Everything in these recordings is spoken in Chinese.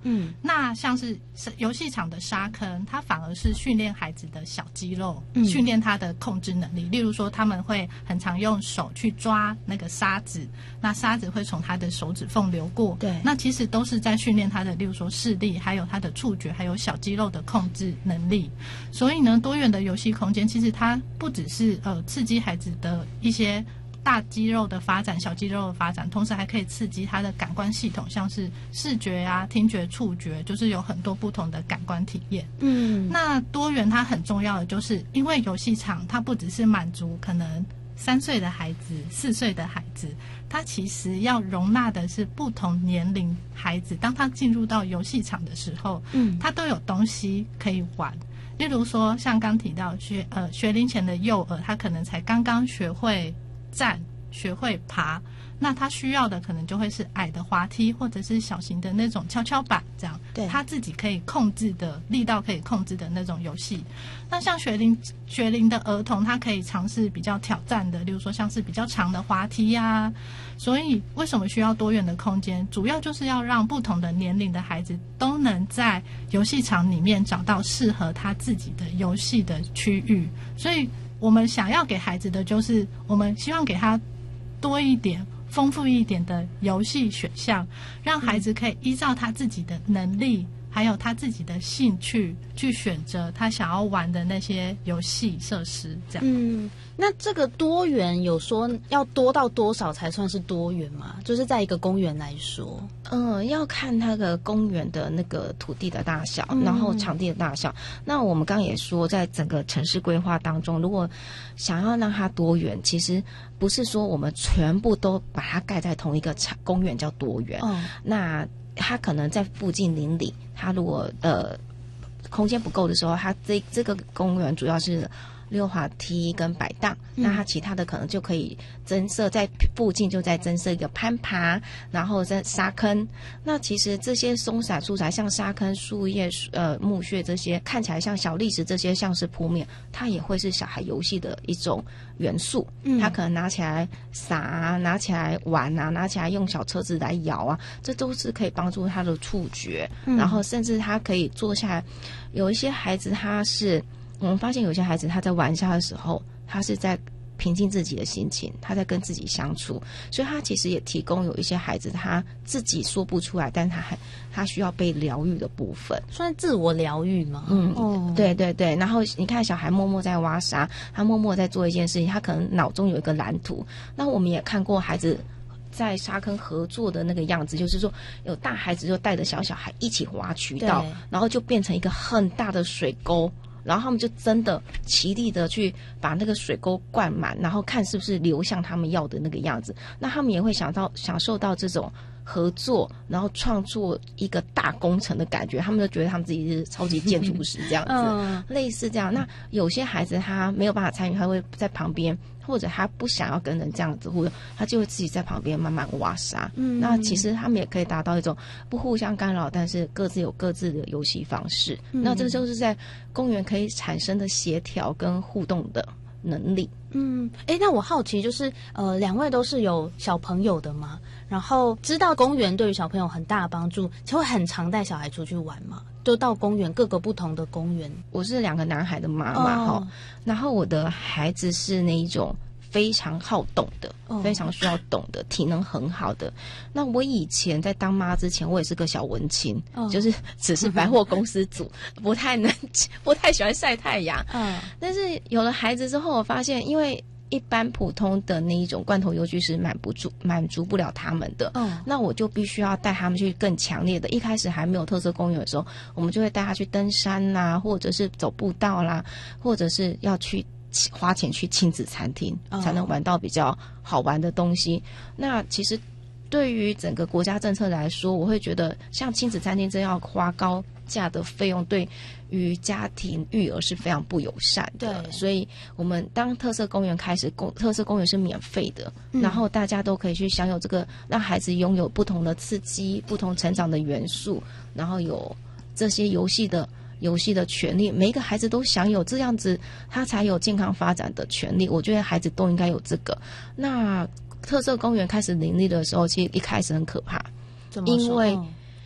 那像是游戏场的沙坑，它反而是训练孩子的小肌肉，训练他的控制能力。例如说他们会很常用手去抓那个沙子，那沙子会从他的手指缝流过，对，那其实都是在训练他的例如说视力，还有他的触觉，还有小肌肉的控制能力。所以呢，多元的游戏空间其实它不只是刺激孩子的一些大肌肉的发展、小肌肉的发展，同时还可以刺激他的感官系统，像是视觉啊、听觉、触觉，就是有很多不同的感官体验。那多元它很重要的就是因为游戏场它不只是满足可能3岁的孩子、4岁的孩子，它其实要容纳的是不同年龄孩子，当他进入到游戏场的时候，他都有东西可以玩。例如说像刚提到学龄前的幼儿，他可能才刚刚学会站，学会爬，那他需要的可能就会是矮的滑梯，或者是小型的那种跷跷板，这样他自己可以控制的力道可以控制的那种游戏。那像学龄的儿童，他可以尝试比较挑战的，例如说像是比较长的滑梯啊。所以为什么需要多元的空间，主要就是要让不同的年龄的孩子都能在游戏场里面找到适合他自己的游戏的区域。所以我们想要给孩子的就是我们希望给他多一点丰富一点的游戏选项，让孩子可以依照他自己的能力还有他自己的兴趣去选择他想要玩的那些游戏设施，这样。 那这个多元有说要多到多少才算是多元吗？就是在一个公园来说， 要看那个公园的那个土地的大小，然后场地的大小。那我们刚刚也说，在整个城市规划当中，如果想要让它多元，其实不是说我们全部都把它盖在同一个公园叫多元。那它可能在附近邻里，它如果空间不够的时候，它这个公园主要是溜滑梯跟摆荡，那它其他的可能就可以增设在附近，就再增设一个攀爬，然后在沙坑。那其实这些松散素材，像沙坑、树叶、木屑这些，看起来像小砾石这些像是铺面，它也会是小孩游戏的一种元素。他可能拿起来撒啊，拿起来玩啊，拿起来用小车子来摇啊，这都是可以帮助他的触觉。然后甚至他可以坐下来，有一些孩子我们发现有些孩子他在玩沙的时候，他是在平静自己的心情，他在跟自己相处，所以他其实也提供有一些孩子他自己说不出来，但他需要被疗愈的部分， 算自我疗愈吗？ 对对对。然后你看小孩默默在挖沙，他默默在做一件事情，他可能脑中有一个蓝图。那我们也看过孩子在沙坑合作的那个样子，就是说有大孩子就带着小孩一起挖渠道，然后就变成一个很大的水沟，然后他们就真的齐力的去把那个水沟灌满，然后看是不是流向他们要的那个样子。那他们也会享受到这种合作，然后创作一个大工程的感觉，他们就觉得他们自己是超级建筑师这样子，类似这样。那有些孩子他没有办法参与，他会在旁边，或者他不想要跟人这样子互动，他就会自己在旁边慢慢挖沙。那其实他们也可以达到一种不互相干扰，但是各自有各自的游戏方式。那这就是在公园可以产生的协调跟互动的能力。 那我好奇就是两位都是有小朋友的吗？然后知道公园对于小朋友很大的帮助，就会很常带小孩出去玩吗？就到公园，各个不同的公园。 我是2个男孩的妈妈然后我的孩子是那一种非常好动的，非常需要动的，体能很好的。那我以前在当妈之前，我也是个小文青，就是只是百货公司组，不太喜欢晒太阳。但是有了孩子之后，我发现因为一般普通的那一种罐头游具是满足不了他们的。那我就必须要带他们去更强烈的。一开始还没有特色公园的时候，我们就会带他去登山啦，或者是走步道啦，或者是要去花钱去亲子餐厅，才能玩到比较好玩的东西。那其实对于整个国家政策来说，我会觉得像亲子餐厅真要花高价的费用，对于家庭育儿是非常不友善的。所以我们当特色公园开始，特色公园是免费的，然后大家都可以去享有这个，让孩子拥有不同的刺激、不同成长的元素，然后有这些游戏的权利，每一个孩子都享有，这样子他才有健康发展的权利。我觉得孩子都应该有这个。那特色公园开始林立的时候，其实一开始很可怕，因为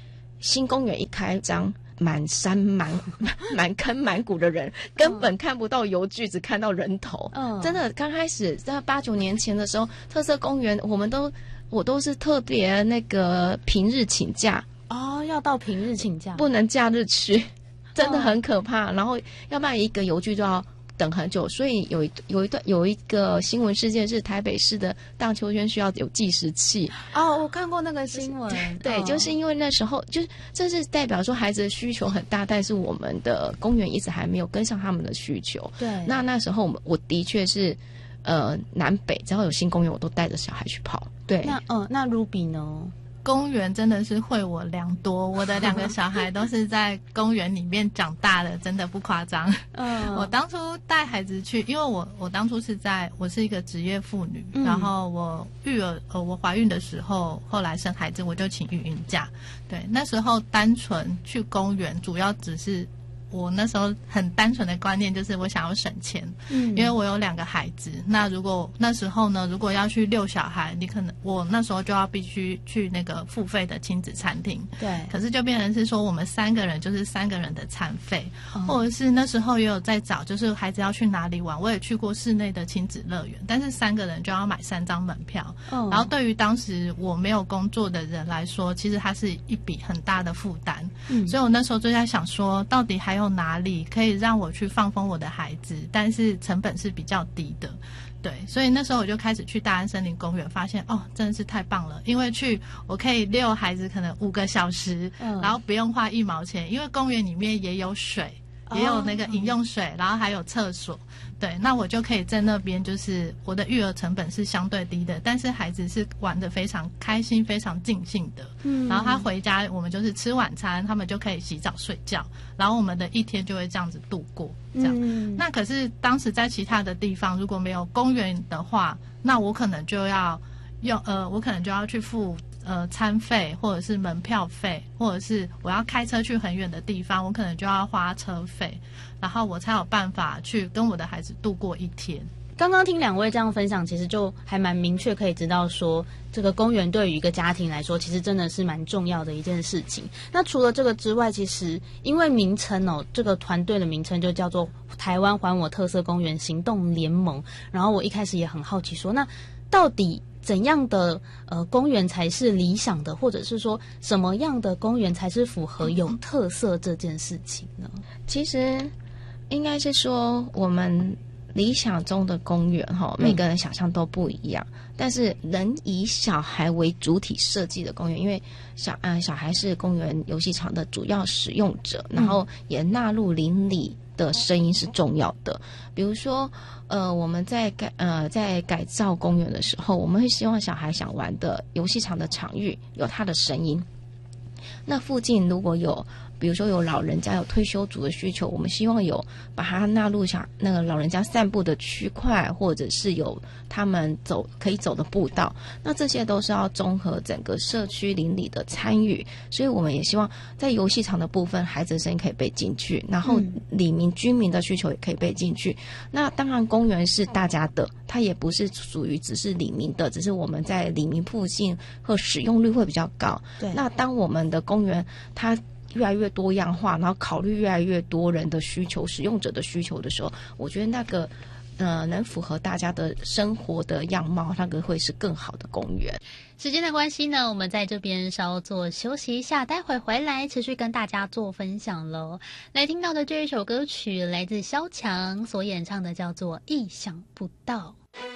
新公园一开张，满山满坑满谷的人，根本看不到游具，只看到人头。真的，刚开始在8、9年前的时候，特色公园我都是特别那个平日请假。 要到平日请假， 不能假日去，真的很可怕。然后要不然一个游具都要等很久，所以有一个新闻事件是台北市的荡秋千需要有计时器。 我看过那个新闻。 对，就是因为那时候就是这是代表说孩子的需求很大，但是我们的公园一直还没有跟上他们的需求。 对， 那时候我的确是南北只要有新公园我都带着小孩去跑。对， 那 Ruby 呢？ 公园真的是惠我良多，我的2个小孩都是在公园里面长大的，真的不夸张。我当初带孩子去，因为我当初我是一个职业妇女，然后我怀孕的时候，后来生孩子我就请育婴假。对，那时候单纯去公园，主要只是我那时候很单纯的观念就是我想要省钱，因为我有2个孩子。那那时候呢，如果要去遛小孩，我那时候就要必须去那个付费的亲子餐厅。 对， 可是就变成是说我们3个人就是3个人的餐费，或者是那时候也有在找，就是孩子要去哪里玩，我也去过室内的亲子乐园，但是3个人就要买3张门票。然后对于当时我没有工作的人来说，其实它是一笔很大的负担。所以我那时候就在想说，到底还有哪里可以让我去放风我的孩子，但是成本是比较低的。对，所以那时候我就开始去大安森林公园，发现真的是太棒了，因为我可以遛孩子可能5个小时，然后不用花1毛钱，因为公园里面也有水，也有那个饮用水，然后还有厕所。对，那我就可以在那边，就是我的育儿成本是相对低的，但是孩子是玩得非常开心、非常尽兴的。然后他回家，我们就是吃晚餐，他们就可以洗澡睡觉，然后我们的一天就会这样子度过。这样，那可是当时在其他的地方，如果没有公园的话，那我可能就要去付餐费，或者是门票费，或者是我要开车去很远的地方，我可能就要花车费，然后我才有办法去跟我的孩子度过一天。 刚刚听2位这样分享，其实就还蛮明确可以知道说，这个公园对于一个家庭来说，其实真的是蛮重要的一件事情。那除了这个之外，其实因为名称这个团队的名称就叫做台湾还我特色公园行动联盟。然后我一开始也很好奇说，那到底怎样的公园才是理想的，或者是说什么样的公园才是符合有特色这件事情呢？ 其实应该是说我们理想中的公园每个人想象都不一样，但是能以小孩为主体设计的公园，因为小孩是公园游戏场的主要使用者，然后也纳入邻里的声音是重要的。比如说我们在改造公园的时候，我们会希望小孩想玩的游戏场的场域有他的声音。那附近如果有比如说有老人家有退休族的需求，我们希望有把它纳入像那个老人家散步的区块，或者是有他们可以走的步道，那这些都是要综合整个社区邻里的参与。所以我们也希望在游戏场的部分，孩子的声音可以被进去，然后里民居民的需求也可以被进去。那当然公园是大家的，它也不是属于只是里民的，只是我们在里民附近和使用率会比较高。 对， 那当我们的公园它越来越多样化，然后考虑越来越多人的需求、使用者的需求的时候，我觉得那个能符合大家的生活的样貌，那个会是更好的公园。 时间的关系呢，我们在这边稍作休息一下，待会回来持续跟大家做分享咯。来听到的这一首歌曲来自萧蔷所演唱的，叫做《意想不到》。